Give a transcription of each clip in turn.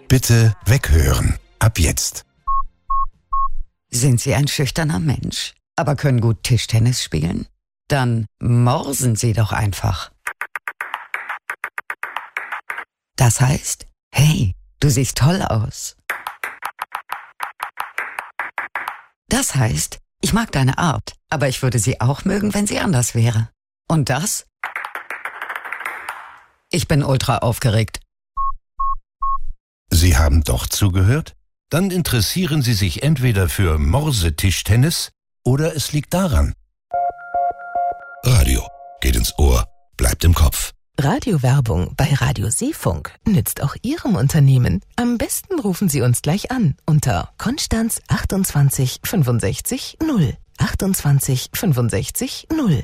Bitte weghören. Ab jetzt. Sind Sie ein schüchterner Mensch, aber können gut Tischtennis spielen? Dann morsen Sie doch einfach. Das heißt, hey, du siehst toll aus. Das heißt, ich mag deine Art, aber ich würde sie auch mögen, wenn sie anders wäre. Und das? Ich bin ultra aufgeregt. Sie haben doch zugehört? Dann interessieren Sie sich entweder für Morsetischtennis oder es liegt daran. Radio geht ins Ohr, bleibt im Kopf. Radiowerbung bei Radio Seefunk nützt auch Ihrem Unternehmen. Am besten rufen Sie uns gleich an unter Konstanz 28 65 0. 28 65 0.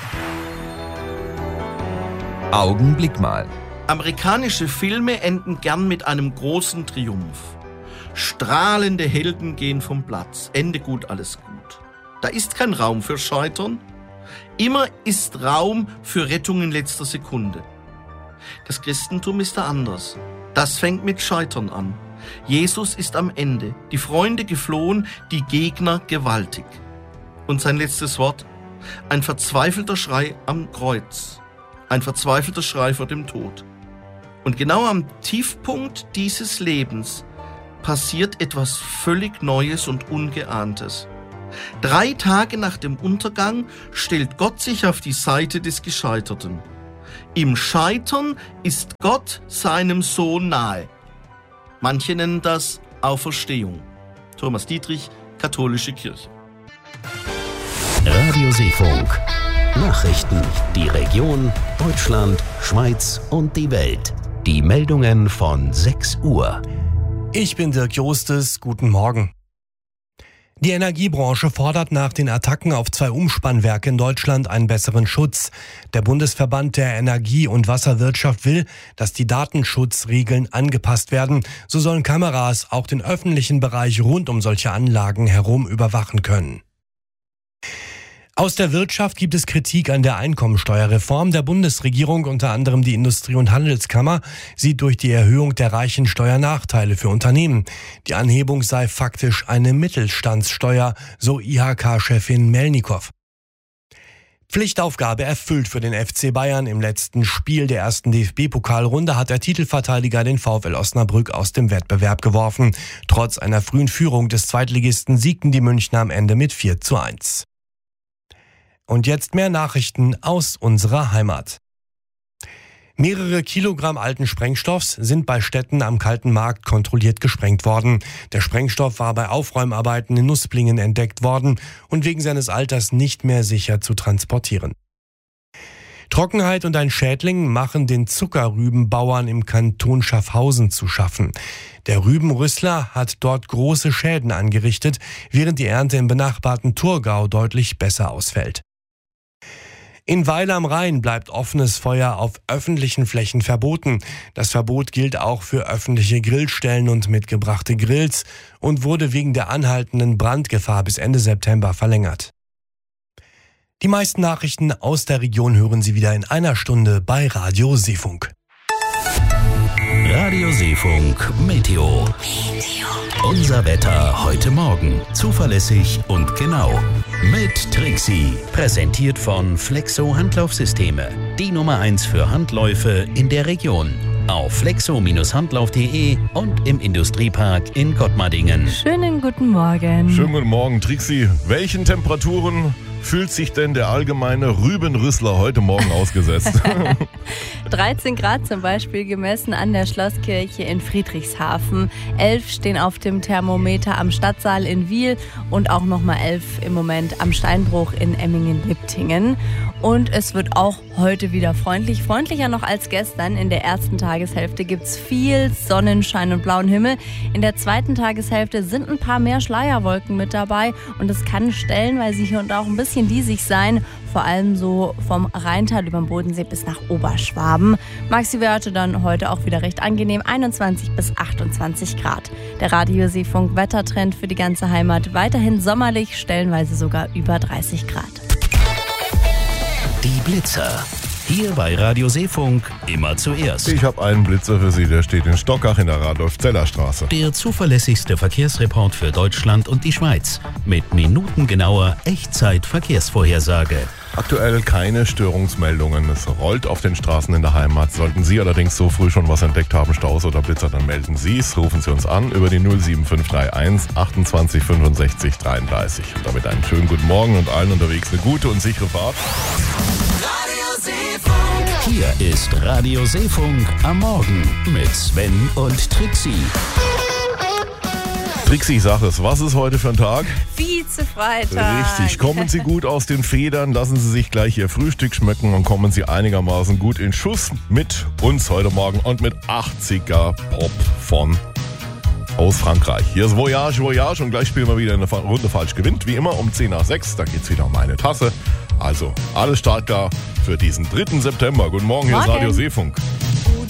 Augenblick mal. Amerikanische Filme enden gern mit einem großen Triumph. Strahlende Helden gehen vom Platz. Ende gut, alles gut. Da ist kein Raum für Scheitern. Immer ist Raum für Rettung in letzter Sekunde. Das Christentum ist da anders. Das fängt mit Scheitern an. Jesus ist am Ende. Die Freunde geflohen, die Gegner gewaltig. Und sein letztes Wort? Ein verzweifelter Schrei am Kreuz. Ein verzweifelter Schrei vor dem Tod. Und genau am Tiefpunkt dieses Lebens passiert etwas völlig Neues und Ungeahntes. 3 Tage nach dem Untergang stellt Gott sich auf die Seite des Gescheiterten. Im Scheitern ist Gott seinem Sohn nahe. Manche nennen das Auferstehung. Thomas Dietrich, Katholische Kirche. Radio Seefunk. Nachrichten, die Region, Deutschland, Schweiz und die Welt. Die Meldungen von 6 Uhr. Ich bin Dirk Jostes, guten Morgen. Die Energiebranche fordert nach den Attacken auf 2 Umspannwerke in Deutschland einen besseren Schutz. Der Bundesverband der Energie- und Wasserwirtschaft will, dass die Datenschutzregeln angepasst werden. So sollen Kameras auch den öffentlichen Bereich rund um solche Anlagen herum überwachen können. Aus der Wirtschaft gibt es Kritik an der Einkommensteuerreform der Bundesregierung. Unter anderem die Industrie- und Handelskammer sieht durch die Erhöhung der Reichensteuer Nachteile für Unternehmen. Die Anhebung sei faktisch eine Mittelstandssteuer, so IHK-Chefin Melnikow. Pflichtaufgabe erfüllt für den FC Bayern. Im letzten Spiel der ersten DFB-Pokalrunde hat der Titelverteidiger den VfL Osnabrück aus dem Wettbewerb geworfen. Trotz einer frühen Führung des Zweitligisten siegten die Münchner am Ende mit 4:1. Und jetzt mehr Nachrichten aus unserer Heimat. Mehrere Kilogramm alten Sprengstoffs sind bei Städten am Kalten Markt kontrolliert gesprengt worden. Der Sprengstoff war bei Aufräumarbeiten in Nusplingen entdeckt worden und wegen seines Alters nicht mehr sicher zu transportieren. Trockenheit und ein Schädling machen den Zuckerrübenbauern im Kanton Schaffhausen zu schaffen. Der Rübenrüssler hat dort große Schäden angerichtet, während die Ernte im benachbarten Thurgau deutlich besser ausfällt. In Weil am Rhein bleibt offenes Feuer auf öffentlichen Flächen verboten. Das Verbot gilt auch für öffentliche Grillstellen und mitgebrachte Grills und wurde wegen der anhaltenden Brandgefahr bis Ende September verlängert. Die meisten Nachrichten aus der Region hören Sie wieder in einer Stunde bei Radio Seefunk. Radio Seefunk Meteo. Unser Wetter heute Morgen. Zuverlässig und genau. Mit Trixie. Präsentiert von Flexo Handlaufsysteme. Die Nummer 1 für Handläufe in der Region. Auf flexo-handlauf.de und im Industriepark in Gottmardingen. Schönen guten Morgen. Schönen guten Morgen, Trixie. Welchen Temperaturen fühlt sich denn der allgemeine Rübenrüssler heute Morgen ausgesetzt? 13 Grad zum Beispiel gemessen an der Schlosskirche in Friedrichshafen. 11 stehen auf dem Thermometer am Stadtsaal in Wiel und auch nochmal 11 im Moment am Steinbruch in Emmingen-Liptingen. Und es wird auch heute wieder freundlich, freundlicher noch als gestern. In der ersten Tageshälfte gibt es viel Sonnenschein und blauen Himmel. In der zweiten Tageshälfte sind ein paar mehr Schleierwolken mit dabei und es kann stellenweise hier und auch ein bisschen diesig sein, vor allem so vom Rheintal über den Bodensee bis nach Oberschwaben. Maxi-Werte dann heute auch wieder recht angenehm, 21 bis 28 Grad. Der Radio Seefunk Wettertrend für die ganze Heimat weiterhin sommerlich, stellenweise sogar über 30 Grad. Die Blitzer. Hier bei Radio Seefunk immer zuerst. Ich habe einen Blitzer für Sie, der steht in Stockach in der Radolf-Zeller-Straße. Der zuverlässigste Verkehrsreport für Deutschland und die Schweiz. Mit minutengenauer Echtzeit-Verkehrsvorhersage. Aktuell keine Störungsmeldungen. Es rollt auf den Straßen in der Heimat. Sollten Sie allerdings so früh schon was entdeckt haben, Staus oder Blitzer, dann melden Sie es. Rufen Sie uns an über die 07531 28 65 33. Und damit einen schönen guten Morgen und allen unterwegs eine gute und sichere Fahrt. Hier ist Radio Seefunk am Morgen mit Sven und Trixie. Trixie, sag es, was ist heute für ein Tag? Vize-Freitag. Richtig, kommen Sie gut aus den Federn, lassen Sie sich gleich Ihr Frühstück schmecken und kommen Sie einigermaßen gut in Schuss mit uns heute Morgen und mit 80er Pop aus Frankreich. Hier ist Voyage, Voyage und gleich spielen wir wieder eine Runde falsch gewinnt. Wie immer um 10 nach 6, da geht's wieder um eine Tasse. Also alles startklar für diesen 3. September. Guten Morgen, hier ist Radio Seefunk.